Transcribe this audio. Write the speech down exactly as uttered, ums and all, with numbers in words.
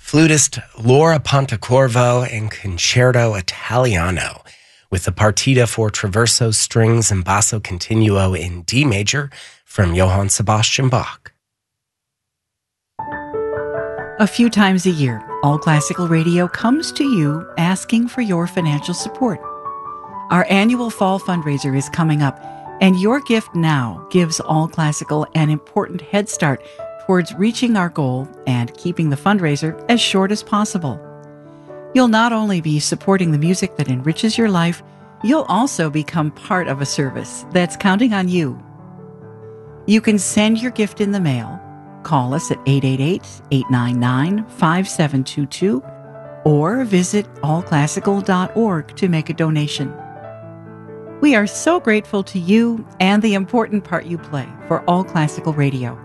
flutist Laura Pontecorvo and Concerto Italiano with the Partita for Traverso Strings and Basso Continuo in D major from Johann Sebastian Bach. A few times a year, All Classical Radio comes to you asking for your financial support. Our annual fall fundraiser is coming up, and your gift now gives All Classical an important head start towards reaching our goal and keeping the fundraiser as short as possible. You'll not only be supporting the music that enriches your life, you'll also become part of a service that's counting on you. You can send your gift in the mail, call us at eight eight eight, eight nine nine, five seven two two, or visit all classical dot org to make a donation. We are so grateful to you and the important part you play for All Classical Radio.